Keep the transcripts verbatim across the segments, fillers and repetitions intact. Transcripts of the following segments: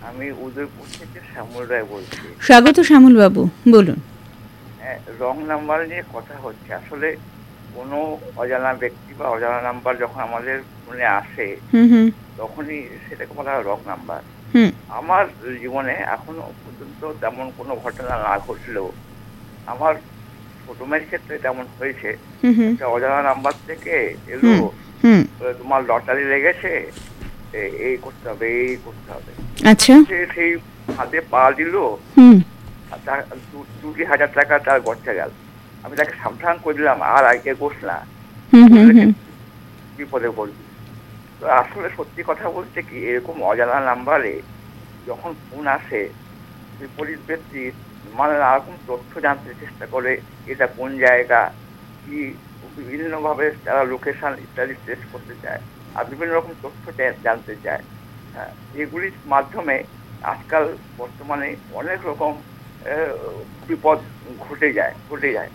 আমি উদয়পুর থেকে শ্যামল রায় বলছি। স্বাগত শ্যামল বাবু, বলুন। রং নাম্বার নিয়ে কথা হচ্ছে। আসলে কোনো অজানা ব্যক্তি বা অজানা নাম্বার যখন আমাদের মনে আসে তখনই সেটাকে বলা হয় রং নাম্বার। আমার জীবনে এখনো পর্যন্ত তেমন কোনো ঘটনা না ঘটলেও আমার ছোট মেয়ের ক্ষেত্রে তেমন হয়েছে। একটা অজানা নাম্বার থেকে এলো, তোমার লটারি লেগেছে, এই করতে হবে, এই করতে হবে। আচ্ছা, সেই হাতে পা দিল, দুটি হাজার টাকা তার গড়তে গেল। আমি তাকে সাবধান করে দিলাম, আর আগে গোস না, বিপদে পড়বি। তো আসলে সত্যি কথা বলতে কি, এরকম অজানা নাম্বারে যখন ফোন আসে, বিপরীত ব্যক্তি মানে নানারকম তথ্য জানতে চেষ্টা করে, এটা কোন জায়গা, কি বিভিন্ন ভাবে তারা লোকেশন ইত্যাদি টেস্ট করতে চায়, আর বিভিন্ন রকম তথ্য জানতে চায়। এগুলির মাধ্যমে আজকাল বর্তমানে অনেক রকম বিপদ ঘটে যায় ঘটে যায়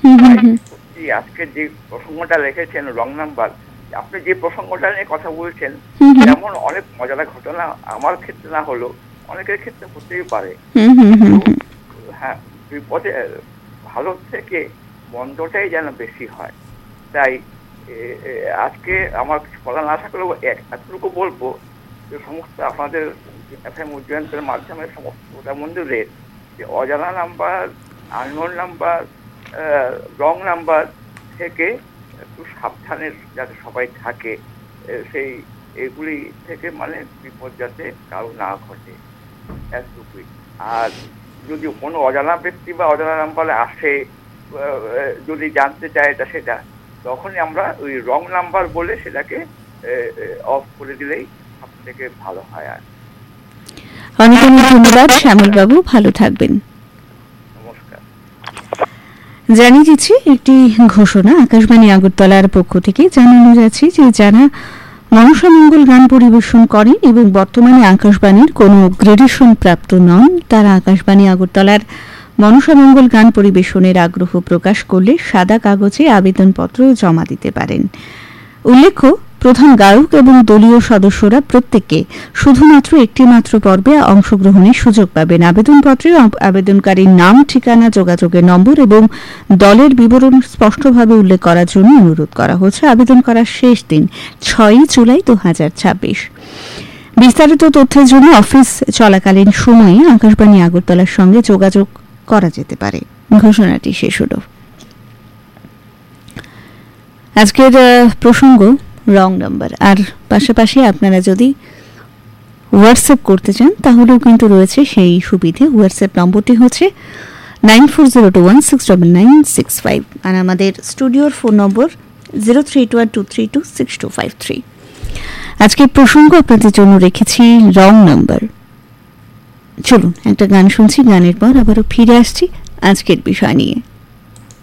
আজকে যে প্রসঙ্গটা রেখেছেন রং নাম্বার, আপনি যে প্রসঙ্গটা নিয়ে কথা বলছেন, যেমন অনেক মজাদার ঘটনা আমার ক্ষেত্রে না হলো অনেকের ক্ষেত্রে হতেই পারে। হ্যাঁ, বিপদে ভালো থেকে মন্দটাই যেন বেশি হয়। তাই আজকে আমার বলা না থাকলেও এতটুকু বলবো যে সমস্ত আপনাদের এফএম উজ্জয়ন্তের মাধ্যমে সমস্ত বন্ধুদের যে অজানা number, unknown number, wrong number থেকে একটু সাবধানের যাতে সবাই থাকে, সেই এগুলি থেকে মানে বিপদ যাতে কারো না ঘটে, এতটুকুই। আর যদি কোনো অজানা ব্যক্তি বা অজানা নাম্বারে আসে, যদি জানতে চায় এটা সেটা, তখনই আমরা ওই রং নাম্বার বলে সেটাকে অফ করে দিলেই সব থেকে ভালো হয়। আর অনেক অনেক ধন্যবাদ শ্যামল বাবু, ভালো থাকবেন। নমস্কার। জানিয়ে দিচ্ছি একটি ঘোষণা আকাশবাণী আগরতলার পক্ষ থেকে জানানো যাচ্ছে যে যারা মনসামঙ্গল গান পরিবেশন করেন এবং বর্তমানে আকাশবাণীর কোনো গ্রেডেশন প্রাপ্ত নন, তারা আকাশবাণী আগরতলার মনসামঙ্গল গান পরিবেশনের আগ্রহ প্রকাশ করলে সাদা কাগজে আবেদনপত্র জমা দিতে পারেন। উল্লেখ্য, প্রধান গায়ক এবং দলীয় সদস্যরা প্রত্যেককে শুধুমাত্র একটি মাত্র পর্বে অংশগ্রহণের সুযোগ পাবেন। আবেদনপত্রে আবেদনকারীর নাম, ঠিকানা, যোগাযোগের নম্বর এবং দলের বিবরণ স্পষ্টভাবে উল্লেখ করার জন্য অনুরোধ করা হচ্ছে। আবেদন করার শেষ দিন ছয়ই জুলাই দু হাজার ছাব্বিশ। বিস্তারিত তথ্যের জন্য অফিস চলাকালীন সময়ে আকাশবাণী আগরতলার সঙ্গে যোগাযোগ করা যেতে পারে। ঘোষণাটি শেষ হল। আজকের প্রসঙ্গ রং নাম্বার। আর পাশাপাশি আপনারা যদি হোয়াটসঅ্যাপ করতে চান তাহলেও কিন্তু রয়েছে সেই সুবিধে। হোয়াটসঅ্যাপ নম্বরটি হচ্ছে nine four zero two one six double nine six five, আর আমাদের স্টুডিওর phone number zero three two one two three two six two five three. আজকের প্রসঙ্গ আপনাদের জন্য রেখেছি রং নাম্বার। চলুন একটা গান শুনছি, গানের পর আবারও ফিরে আসছি আজকের বিষয় নিয়ে।